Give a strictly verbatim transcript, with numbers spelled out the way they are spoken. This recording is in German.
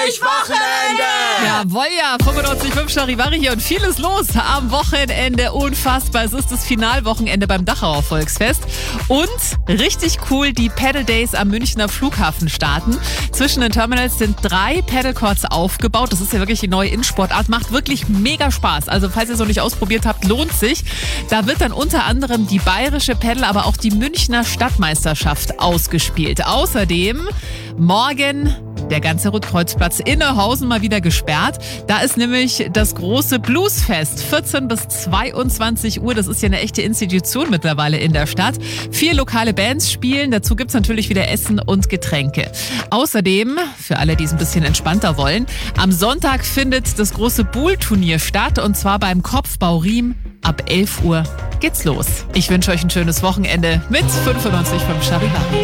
fünfundneunzig Wochenende! Jawohl, ja, fünfundneunzig Komma fünf Charivari hier und vieles los am Wochenende. Unfassbar. Es ist das Finalwochenende beim Dachauer Volksfest. Und richtig cool, die Paddle Days am Münchner Flughafen starten. Zwischen den Terminals sind drei Paddlecourts aufgebaut. Das ist ja wirklich die neue Innensportart. Macht wirklich mega Spaß. Also falls ihr es noch nicht ausprobiert habt, lohnt sich. Da wird dann unter anderem die bayerische Paddle, aber auch die Münchner Stadtmeisterschaft ausgespielt. Außerdem morgen der ganze Rotkreuzplatz Innehausen mal wieder gesperrt. Da ist nämlich das große Bluesfest, vierzehn bis zweiundzwanzig Uhr. Das ist ja eine echte Institution mittlerweile in der Stadt. Vier lokale Bands spielen. Dazu gibt's natürlich wieder Essen und Getränke. Außerdem, für alle, die es ein bisschen entspannter wollen, am Sonntag findet das große Buhl-Turnier statt. Und zwar beim Kopfbau Riem. Ab elf Uhr geht's los. Ich wünsche euch ein schönes Wochenende mit fünfundneunzig Komma fünf Charivari.